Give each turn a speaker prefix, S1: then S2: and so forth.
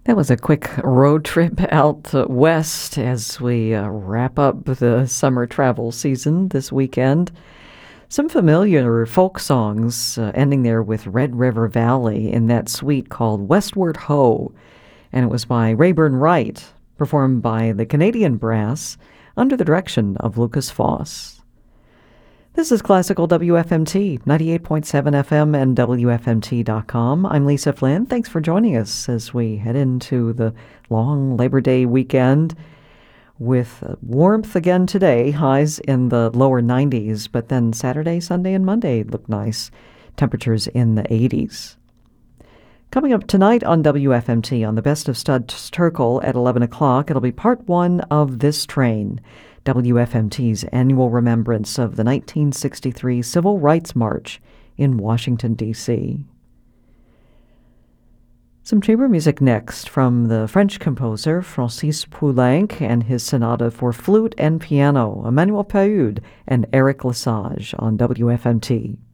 S1: That was a quick road trip out west as we wrap up the summer travel season this weekend. Some familiar folk songs ending there with Red River Valley in that suite called Westward Ho, and it was by Rayburn Wright, performed by the Canadian Brass under the direction of Lucas Foss. This is Classical WFMT, 98.7 FM and WFMT.com. I'm Lisa Flynn. Thanks for joining us as we head into the long Labor Day weekend with warmth again today, highs in the lower 90s, but then Saturday, Sunday, and Monday look nice, temperatures in the 80s. Coming up tonight on WFMT on the Best of Studs Terkel at 11 o'clock, it'll be part one of This Train, WFMT's annual remembrance of the 1963 Civil Rights March in Washington, D.C. Some chamber music next from the French composer Francis Poulenc and his sonata for flute and piano, Emmanuel Pahud and Eric Lesage on WFMT.